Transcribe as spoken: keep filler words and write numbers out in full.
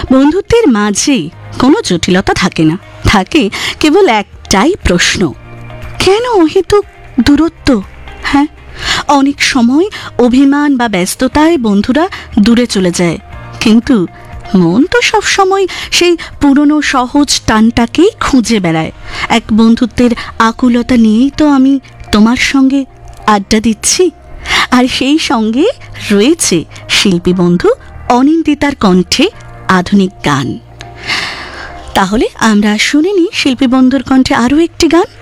বন্ধুত্বের মাঝে কোনো জটিলতা থাকে না, থাকে কেবল একটাই প্রশ্ন, কেন অহেতুক দূরত্ব? হ্যাঁ, অনেক সময় অভিমান বা ব্যস্ততায় বন্ধুরা দূরে চলে যায়, কিন্তু মন তো সবসময় সেই পুরনো সহজ টানটাকেই খুঁজে বেড়ায়। এক বন্ধুত্বের আকুলতা নিয়েই তো আমি তোমার সঙ্গে আড্ডা দিচ্ছি, আর সেই সঙ্গে রয়েছে শিল্পী বন্ধু অনিন্দিতার কণ্ঠে আধুনিক গান। তাহলে আমরা শুনে নিই শিল্পী বন্ধুর কণ্ঠে আরও একটি গান।